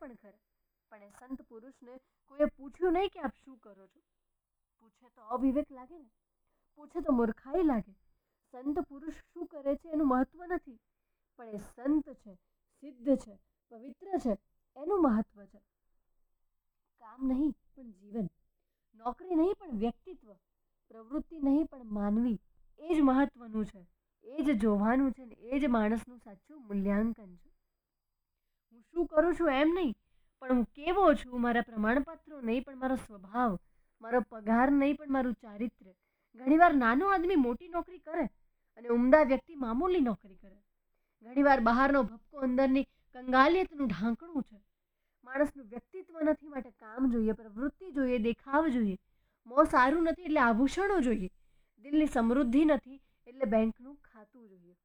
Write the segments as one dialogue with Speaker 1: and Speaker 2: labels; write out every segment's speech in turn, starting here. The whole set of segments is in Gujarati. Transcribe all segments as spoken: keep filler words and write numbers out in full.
Speaker 1: પણ ખરા, પણ એ સંત પુરુષને કોઈએ પૂછ્યું નહીં કે આપ શું કરો છો. પૂછે તો અવિવેક લાગે ને, પૂછે તો મૂર્ખાઈ લાગે. સંત પુરુષ શું કરે છે એનું મહત્વ નથી, પણ એ સંત છે, સિદ્ધ છે, પવિત્ર છે એનું મહત્વ છે. કામ નહીં પણ જીવન, નોકરી નહીં પણ વ્યક્તિત્વ, પ્રવૃત્તિ નહીં પણ માનવી, એ જ મહત્વનું છે. એ જ જોવાનું છે ને એ જ માણસનું સાચું મૂલ્યાંકન છે. હું શું કરું છું એમ નહીં, પણ હું કેવો છું, મારા પ્રમાણપત્રો નહીં પણ મારો સ્વભાવ, મારો પગાર નહીં પણ મારું ચારિત્ર્ય. ઘણીવાર નાનો આદમી મોટી નોકરી કરે અને ઉમદા વ્યક્તિ મામૂલી નોકરી કરે. ઘણીવાર બહારનો ભપકો અંદરની કંગાલિયતનું ઢાંકણું છે. માણસનું વ્યક્તિત્વ નથી માટે કામ જોઈએ, પ્રવૃત્તિ જોઈએ, દેખાવ જોઈએ. મોં સારું નથી એટલે આભૂષણો જોઈએ. દિલની સમૃદ્ધિ નથી એટલે બેંકનું ખાતું જોઈએ.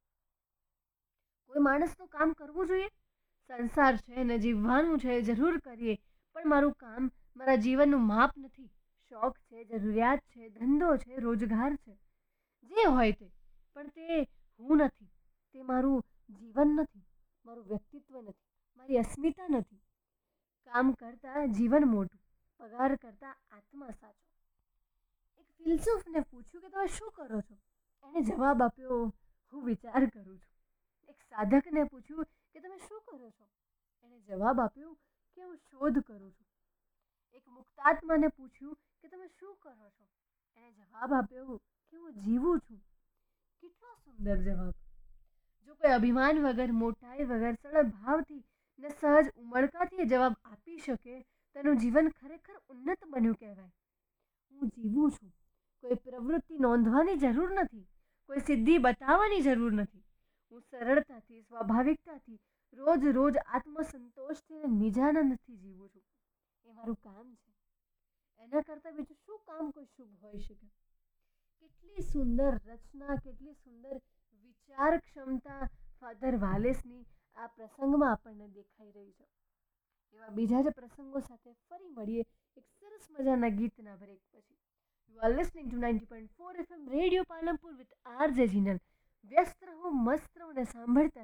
Speaker 1: કોઈ માણસનું કામ કરવું જોઈએ. સંસાર છે ને જીવવાનું છે, જરૂર કરીએ, પણ મારું કામ મારા જીવનનું માપ નથી. શોખ છે, જરૂરિયાત છે, ધંધો છે, રોજગાર છે, જે હોય તે, પણ તે હું નથી. તે મારું જીવન નથી, મારું વ્યક્તિત્વ નથી, મારી અસ્મિતા નથી. કામ કરતા જીવન મોટું, પગાર કરતા આત્મા સાચો. એક ફિલસૂફને પૂછ્યું કે તમે શું કરો છો? એણે જવાબ આપ્યો, હું વિચાર કરું છું. એક સાધકને પૂછ્યું કે તમે શું કરો છો? એણે જવાબ આપ્યો કે હું શોધ કરું છું. એક મુક્તાત્માને પૂછ્યું કે તમે શું કરો છો? એણે જવાબ આપ્યો કે હું જીવું છું. કેટલો સુંદર જવાબ! જો કોઈ અભિમાન વગર, મોટાઈ વગર, સરળ ભાવથી ને સહજ ઉમળકાથી જવાબ આપી શકે, તેનું જીવન ખરેખર ઉન્નત બન્યું કહેવાય. હું જીવું છું. કોઈ પ્રવૃત્તિ નોંધવાની જરૂર નથી, કોઈ સિદ્ધિ બતાવવાની જરૂર નથી. હું સરળતાથી, સ્વાભાવિકતાથી, રોજ રોજ આત્મસંતોષથી અને નિજાનંદથી જીવું છું. એ મારું કામ છે. એના કરતાં બીજું શું કામ કોઈ શુભ હોઈ શકે? કેટલી સુંદર રચના, કેટલી સુંદર વિચાર ક્ષમતા ફાધર વાલેસની આ પ્રસંગમાં આપણને દેખાઈ રહી છે. એવા બીજા જ પ્રસંગો સાથે ફરી મળીએ એક સરસ મજાના ગીતના બ્રેક પછી. You are listening to ninety point four FM radio Palanpur with RJ Jinal. વ્યસ્ત રહો, મસ્ત રહો ને સાંભળતા